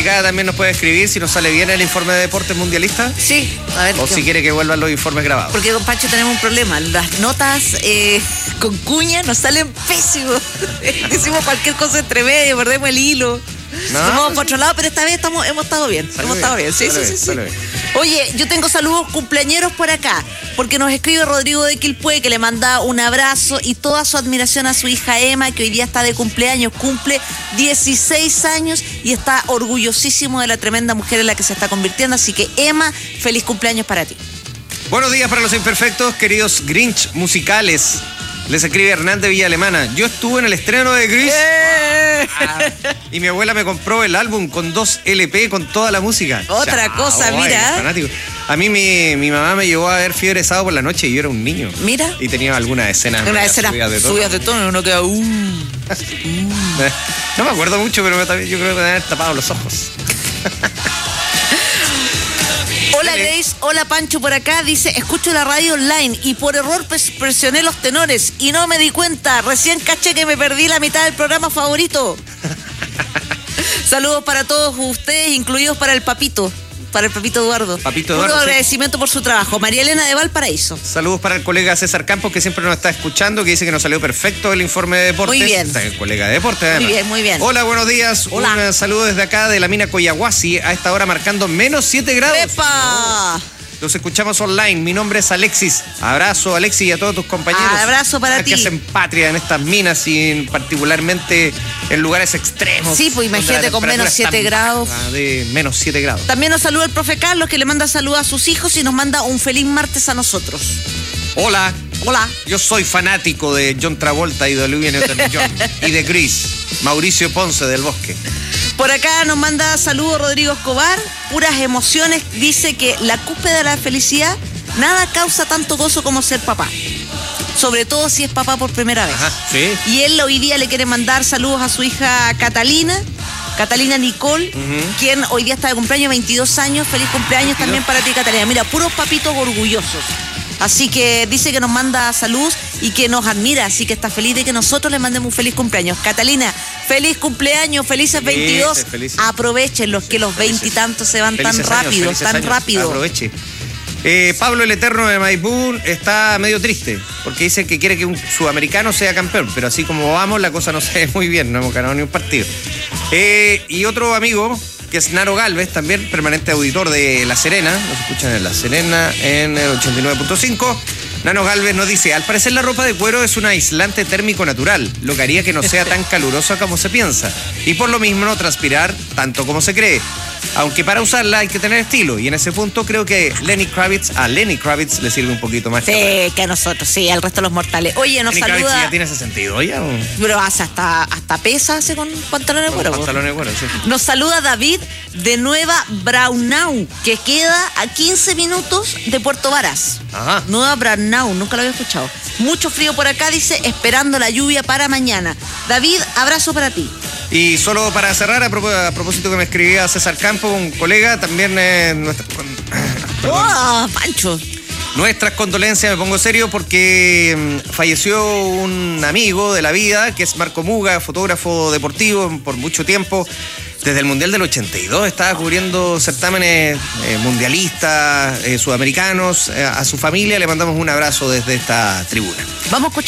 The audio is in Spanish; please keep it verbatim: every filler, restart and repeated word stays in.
Fanaticada también nos puede escribir si nos sale bien el informe de deportes mundialista. Sí, a ver. O si quiere que vuelvan los informes grabados. Porque con Pancho tenemos un problema. Las notas eh, con cuña nos salen pésimos. Decimos cualquier cosa entre medio, perdemos el hilo. No. Nos vamos por otro lado, pero esta vez estamos, hemos estado bien. Sale hemos bien, estado bien. Sí, sale sí, bien, sí, sale sí. bien. Oye, yo tengo saludos cumpleañeros por acá, porque nos escribe Rodrigo de Quilpué, que le manda un abrazo y toda su admiración a su hija Emma, que hoy día está de cumpleaños, cumple dieciséis años y está orgullosísimo de la tremenda mujer en la que se está convirtiendo. Así que, Emma, feliz cumpleaños para ti. Buenos días para los imperfectos, queridos Grinch musicales. Les escribe Hernán de Villa Alemana. Yo estuve en el estreno de Gris. ¡Eh! Ah, y mi abuela me compró el álbum con dos L P con toda la música. Otra Chao, cosa, ay, mira. fanático. A mí mi, mi mamá me llevó a ver Fiebre Sábado por la noche y yo era un niño. Mira. Y tenía algunas escenas. Una escena subidas de tono. subidas de tono, uno queda. Uh. No me acuerdo mucho, pero me- yo creo que me haber tapado los ojos. Hola Grace, hola Pancho por acá, dice, escucho la radio online y por error pres- presioné los tenores y no me di cuenta, recién caché que me perdí la mitad del programa favorito. Saludos para todos ustedes, incluidos para el papito, para el papito Eduardo. Papito Puro Eduardo, sí. agradecimiento por su trabajo. María Elena de Valparaíso. Saludos para el colega César Campos, que siempre nos está escuchando, que dice que nos salió perfecto el informe de deportes. Muy bien. Está el colega de deportes, además. Muy bien, muy bien. Hola, buenos días. Hola. Un saludo desde acá de la mina Coyahuasi, a esta hora marcando menos siete grados. ¡Epa! Los escuchamos online. Mi nombre es Alexis. Abrazo, Alexis, y a todos tus compañeros. Abrazo para que ti. hacen patria en estas minas y en- particularmente en lugares extremos. Sí, pues, donde imagínate la con menos temperatura siete está grados. baja De menos siete grados. También nos saluda el profe Carlos, que le manda saludos a sus hijos y nos manda un feliz martes a nosotros. Hola. Hola. Yo soy fanático de John Travolta y de Olivia Newton-John y de Gris. Mauricio Ponce del Bosque. Por acá nos manda saludos Rodrigo Escobar, puras emociones, dice que la cúspide de la felicidad, nada causa tanto gozo como ser papá. Sobre todo si es papá por primera vez. Ajá, sí. Y él hoy día le quiere mandar saludos a su hija Catalina, Catalina Nicole, Ujú. quien hoy día está de cumpleaños, veintidós años, feliz cumpleaños también para ti, Catalina. Mira, puros papitos orgullosos. Así que dice que nos manda saludos y que nos admira, así que está feliz de que nosotros le mandemos un feliz cumpleaños. Catalina, feliz cumpleaños, felices veintidós. felices. Aprovechen los que los Felices. veintitantos se van tan Felices años, rápido, felices tan años. rápido. Aproveche. Eh, Pablo el Eterno de Maipú está medio triste porque dice que quiere que un sudamericano sea campeón, pero así como vamos la cosa no se ve muy bien, no hemos ganado ni un partido. Eh, y otro amigo que es Naro Galvez, también permanente auditor de La Serena, nos escuchan en La Serena en el ochenta y nueve punto cinco. Nano Galvez nos dice, al parecer la ropa de cuero es un aislante térmico natural, lo que haría que no sea tan calurosa como se piensa, y por lo mismo no transpirar tanto como se cree. Aunque para usarla hay que tener estilo, y en ese punto creo que Lenny Kravitz, a Lenny Kravitz le sirve un poquito más. Sí, que a nosotros, sí, al resto de los mortales. Oye, nos Lenny Kravitz saluda. ya tiene ese sentido, ¿ya? ¿O? Pero hace hasta, hasta pesa hace con pantalones de cuero. po. Pantalones de cuero, sí. Nos saluda David de Nueva Braunau, que queda a quince minutos de Puerto Varas. Ajá. Nueva Braunau, nunca lo había escuchado. Mucho frío por acá, dice, esperando la lluvia para mañana. David, abrazo para ti. Y solo para cerrar, a, propós- a propósito que me escribía César Campo, un colega, también eh, nuestra, perdón, ¡Oh, Pancho! nuestras condolencias, me pongo serio, porque mm, falleció un amigo de la vida, que es Marco Muga, fotógrafo deportivo por mucho tiempo. Desde el Mundial del ochenta y dos estaba cubriendo certámenes eh, mundialistas, eh, sudamericanos. Eh, a su familia le mandamos un abrazo desde esta tribuna. Vamos a escuchar